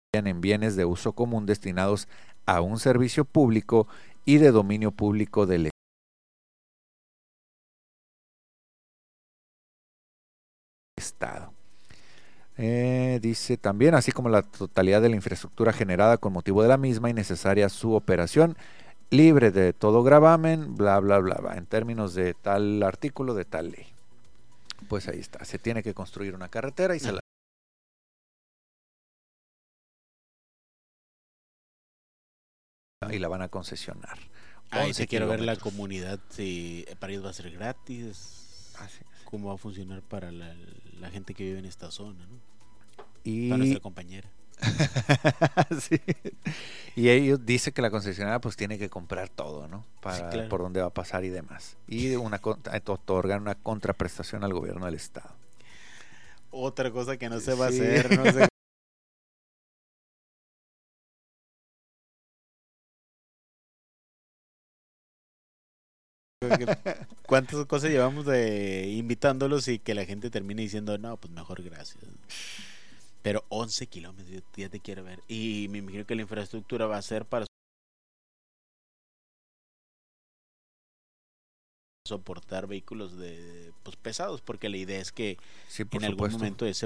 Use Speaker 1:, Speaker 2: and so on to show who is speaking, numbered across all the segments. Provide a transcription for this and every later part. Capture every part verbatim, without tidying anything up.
Speaker 1: en bienes de uso común destinados a un servicio público y de dominio público del Estado. Eh, dice también, así como la totalidad de la infraestructura generada con motivo de la misma y necesaria su operación, libre de todo gravamen, bla, bla, bla, bla, en términos de tal artículo, de tal ley. Pues ahí está, se tiene que construir una carretera y se la... y la van a concesionar.
Speaker 2: Ahí se quiere ver la comunidad, si para ellos va a ser gratis. Así es. ¿Cómo va a funcionar para la, la gente que vive en esta zona, ¿no?
Speaker 1: Y...
Speaker 2: para nuestra compañera.
Speaker 1: Sí. Y ellos dicen que la concesionaria pues tiene que comprar todo, ¿no? Para sí, claro. Por dónde va a pasar y demás. Y una otorgar una contraprestación al gobierno del estado.
Speaker 2: Otra cosa que no se va sí. a hacer, no sé. ¿Cuántas cosas llevamos de invitándolos y que la gente termine diciendo no, pues mejor gracias? Pero once kilómetros, ya te quiero ver. Y me imagino que la infraestructura va a ser para soportar vehículos de pues pesados, porque la idea es que
Speaker 1: sí,
Speaker 2: en algún
Speaker 1: supuesto.
Speaker 2: momento ese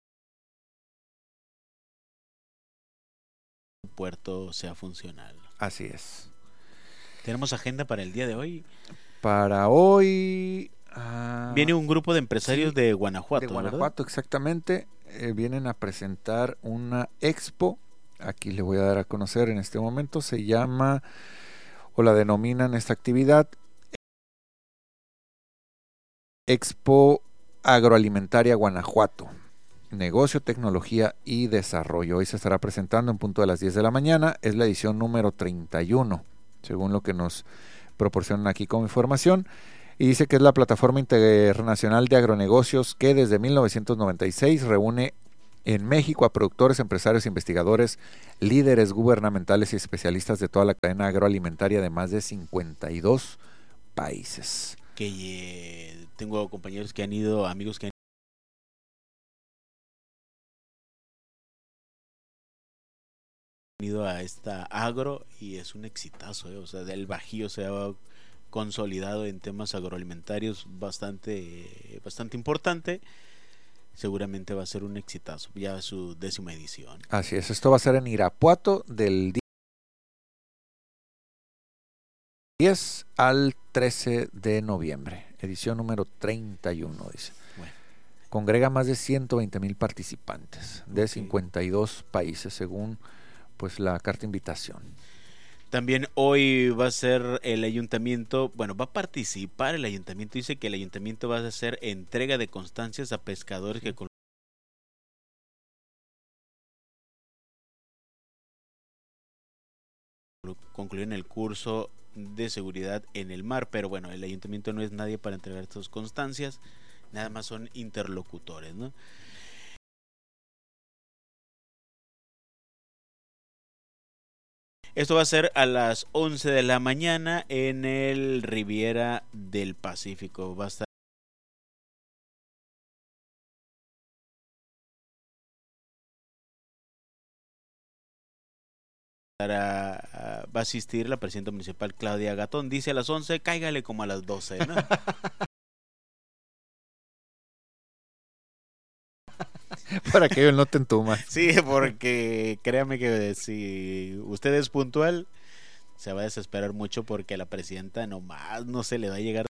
Speaker 2: puerto sea funcional.
Speaker 1: Así es.
Speaker 2: Tenemos agenda para el día de hoy.
Speaker 1: Para hoy uh,
Speaker 2: viene un grupo de empresarios sí, de Guanajuato.
Speaker 1: De Guanajuato,
Speaker 2: ¿verdad?
Speaker 1: Exactamente. Eh, vienen a presentar una expo. Aquí le voy a dar a conocer en este momento. Se llama, o la denominan esta actividad, Expo Agroalimentaria Guanajuato. Negocio, tecnología y desarrollo. Hoy se estará presentando en punto de las diez de la mañana. Es la edición número treinta y uno, según lo que nos proporcionan aquí como información, y dice que es la plataforma internacional de agronegocios que desde mil novecientos noventa y seis reúne en México a productores, empresarios, investigadores, líderes gubernamentales y especialistas de toda la cadena agroalimentaria de más de cincuenta y dos países.
Speaker 2: Que eh, tengo compañeros que han ido, amigos que han ido a esta agro y es un exitazo, ¿eh? O sea, del Bajío se ha consolidado en temas agroalimentarios bastante bastante importante. Seguramente va a ser un exitazo, ya su décima edición.
Speaker 1: Así es, esto va a ser en Irapuato del diez al trece de noviembre, edición número treinta y uno, dice. Bueno. Congrega más de ciento veinte mil participantes de okay. cincuenta y dos países, según pues la carta invitación.
Speaker 2: También hoy va a ser el ayuntamiento, bueno, va a participar el ayuntamiento, dice que el ayuntamiento va a hacer entrega de constancias a pescadores sí. que concluyen el curso de seguridad en el mar, pero bueno, el ayuntamiento no es nadie para entregar estas constancias, nada más son interlocutores, ¿no? Esto va a ser a las once de la mañana en el Riviera del Pacífico. Va a estar a, a, va a asistir la presidenta municipal Claudia Gatón. Dice a las once, cáigale como a las doce, ¿no?
Speaker 1: Para que ellos no te entuman.
Speaker 2: Sí, porque créame que si usted es puntual, se va a desesperar mucho porque la presidenta nomás no se le va a llegar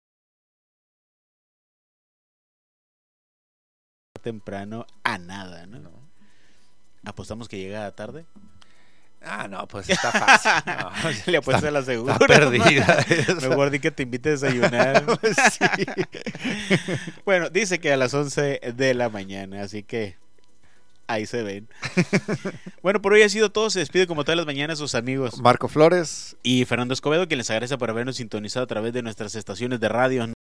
Speaker 2: temprano a nada, ¿no? no. ¿Apostamos que llega tarde?
Speaker 1: Ah, no, pues está fácil. No,
Speaker 2: le apuesto a la segura.
Speaker 1: Está perdida.
Speaker 2: Mejor di que te invite a desayunar. Sí. Bueno, dice que a las once de la mañana, así que ahí se ven. Bueno, por hoy ha sido todo. Se despide como todas las mañanas sus amigos
Speaker 1: Marco Flores
Speaker 2: y Fernando Escobedo, quien les agradece por habernos sintonizado a través de nuestras estaciones de radio.